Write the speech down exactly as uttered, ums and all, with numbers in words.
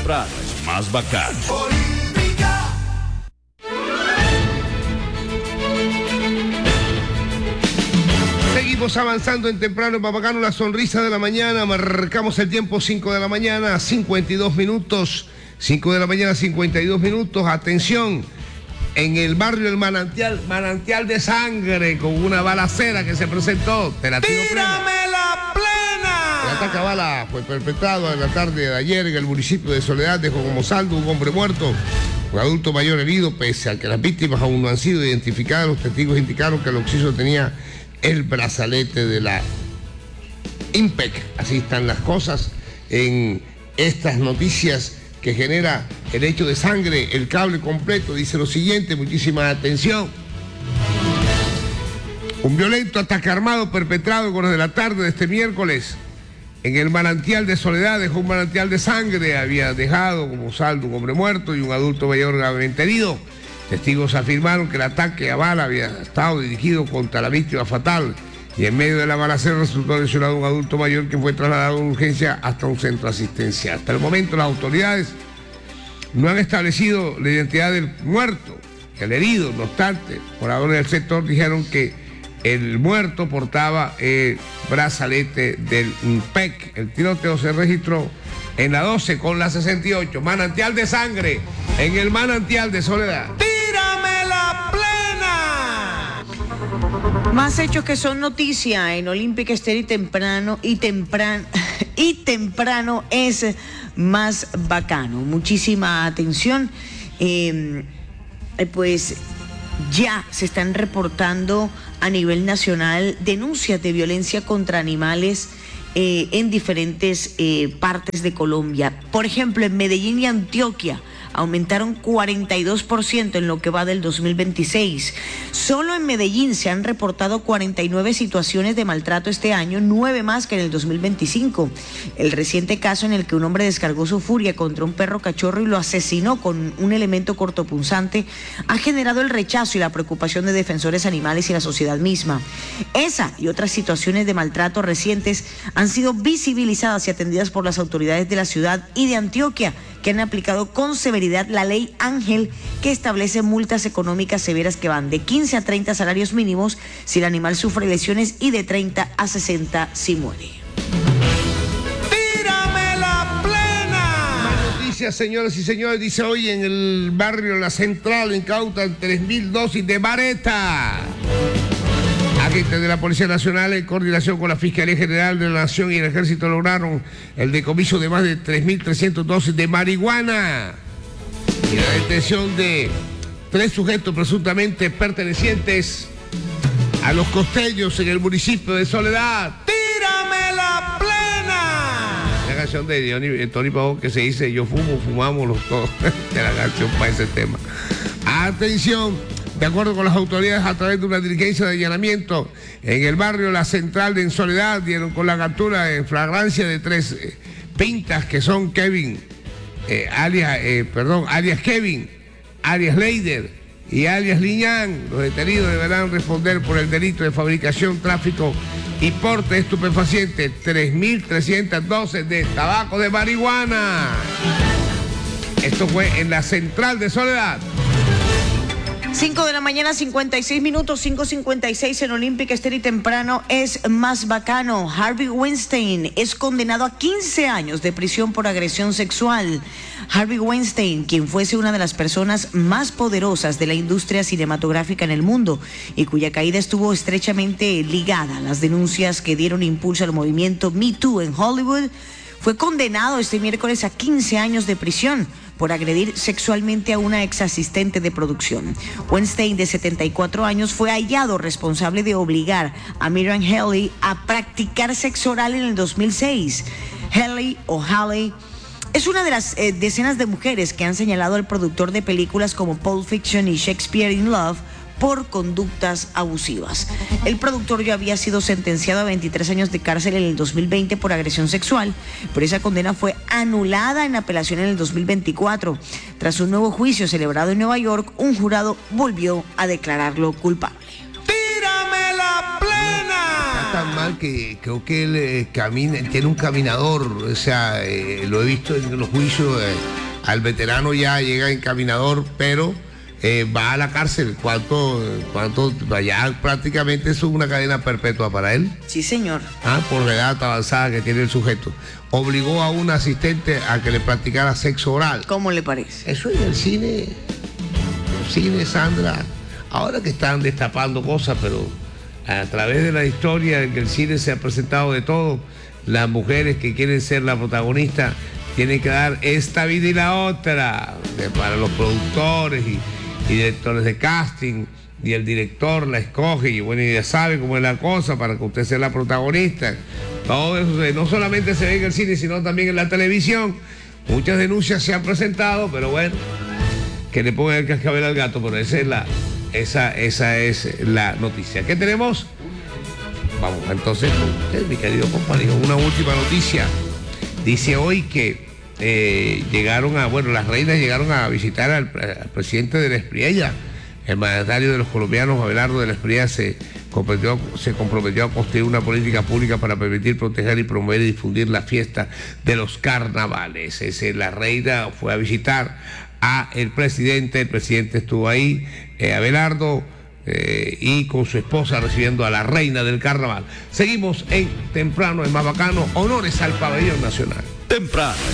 temprano es más bacano. Seguimos avanzando en temprano, más bacano, la sonrisa de la mañana. Marcamos el tiempo, cinco de la mañana, cincuenta y dos minutos. cinco de la mañana, cincuenta y dos minutos. Atención, en el barrio El Manantial, manantial de sangre, con una balacera que se presentó. Te la tiro plena. ¡Tírame la plena! El ataque a bala fue perpetrado en la tarde de ayer en el municipio de Soledad. Dejó como saldo un hombre muerto, un adulto mayor herido, pese a que las víctimas aún no han sido identificadas. Los testigos indicaron que el occiso tenía el brazalete de la IMPEC. Así están las cosas en estas noticias que genera el hecho de sangre. El cable completo dice lo siguiente, muchísima atención. Un violento ataque armado perpetrado con de la tarde de este miércoles en el manantial de Soledad. Dejó un manantial de sangre, había dejado como saldo un hombre muerto y un adulto mayor gravemente herido. Testigos afirmaron que el ataque a bala había estado dirigido contra la víctima fatal y en medio de la balacera resultó lesionado un adulto mayor que fue trasladado en urgencia hasta un centro asistencial. Hasta el momento las autoridades no han establecido la identidad del muerto, el herido. No obstante, moradores del sector dijeron que el muerto portaba el brazalete del IMPEC. El tiroteo se registró en la doce con la sesenta y ocho. Manantial de sangre en el manantial de Soledad. ¡Tírame la plena! Más hechos que son noticia en Olímpica Estéreo y temprano y temprano y temprano es más bacano. Muchísima atención. Eh, pues ya se están reportando a nivel nacional denuncias de violencia contra animales eh, en diferentes eh, partes de Colombia. Por ejemplo, en Medellín y Antioquia aumentaron cuarenta y dos por ciento en lo que va del dos mil veintiséis. Solo en Medellín se han reportado cuarenta y nueve situaciones de maltrato este año, nueve más que en el dos mil veinticinco. El reciente caso en el que un hombre descargó su furia contra un perro cachorro y lo asesinó con un elemento cortopunzante ha generado el rechazo y la preocupación de defensores animales y la sociedad misma. Esa y otras situaciones de maltrato recientes han sido visibilizadas y atendidas por las autoridades de la ciudad y de Antioquia, que han aplicado con severidad la ley Ángel, que establece multas económicas severas que van de quince a treinta salarios mínimos si el animal sufre lesiones y de treinta a sesenta si muere. ¡Tírame la plena! Más noticias, señoras y señores. Dice hoy en el barrio La Central incautan tres mil dosis de vareta. Agentes de la Policía Nacional, en coordinación con la Fiscalía General de la Nación y el Ejército, lograron el decomiso de más de tres mil trescientas dosis de marihuana y la detención de tres sujetos presuntamente pertenecientes a los costeños en el municipio de Soledad. ¡Tírame la plena! La canción de Johnny, de Tony Pavón que se dice yo fumo, fumamos los dos. De la canción para ese tema. Atención. De acuerdo con las autoridades, a través de una diligencia de allanamiento en el barrio La Central de Soledad, dieron con la captura en flagrancia de tres eh, pintas que son Kevin, eh, alias, eh, perdón, alias Kevin, alias Leider y alias Liñán. Los detenidos deberán responder por el delito de fabricación, tráfico y porte de estupefacientes. tres mil trescientas dosis de tabaco de marihuana. Esto fue en La Central de Soledad. cinco de la mañana, cincuenta y seis minutos, cinco cincuenta y seis en Olímpica Estéreo y temprano es más bacano. Harvey Weinstein es condenado a quince años de prisión por agresión sexual. Harvey Weinstein, quien fuese una de las personas más poderosas de la industria cinematográfica en el mundo y cuya caída estuvo estrechamente ligada a las denuncias que dieron impulso al movimiento Me Too en Hollywood, fue condenado este miércoles a quince años de prisión por agredir sexualmente a una ex asistente de producción. Weinstein, de setenta y cuatro años, fue hallado responsable de obligar a Miriam Haley a practicar sexo oral en el dos mil seis. Haley o Haley es una de las eh, decenas de mujeres que han señalado al productor de películas como Pulp Fiction y Shakespeare in Love por conductas abusivas. El productor ya había sido sentenciado a veintitrés años de cárcel en el dos mil veinte por agresión sexual, pero esa condena fue anulada en apelación en el dos mil veinticuatro. Tras un nuevo juicio celebrado en Nueva York, un jurado volvió a declararlo culpable. ¡Tírame la plena! Están Ah, que creo que él eh, camina, tiene un caminador, o sea, eh, lo he visto en los juicios, eh, al veterano ya llega en caminador, pero eh, va a la cárcel. ¿Cuánto, cuánto, ya prácticamente eso es una cadena perpetua para él? Sí, señor. Ah, por la edad avanzada que tiene el sujeto. Obligó a un asistente a que le practicara sexo oral. ¿Cómo le parece? Eso en el cine, el cine, Sandra, ahora que están destapando cosas, pero a través de la historia en que el cine se ha presentado de todo, las mujeres que quieren ser la protagonista tienen que dar esta vida y la otra, de, para los productores y, y directores de casting, y el director la escoge y bueno, y ya sabe cómo es la cosa para que usted sea la protagonista. Todo eso no solamente se ve en el cine, sino también en la televisión. Muchas denuncias se han presentado, pero bueno, que le pongan el cascabel al gato, pero esa es la, esa, esa es la noticia. ¿Qué tenemos? Vamos entonces con usted, mi querido compañero, una última noticia. Dice hoy que eh, llegaron a, bueno, las reinas llegaron a visitar al, al presidente de la Espriella. El mandatario de los colombianos, Abelardo de la Espriella, se comprometió, se comprometió a construir una política pública para permitir, proteger y promover y difundir la fiesta de los carnavales. Ese, la reina fue a visitar a el presidente, el presidente estuvo ahí, eh, Abelardo, eh, y con su esposa recibiendo a la reina del carnaval. Seguimos en Temprano es más bacano, honores al pabellón nacional. Temprano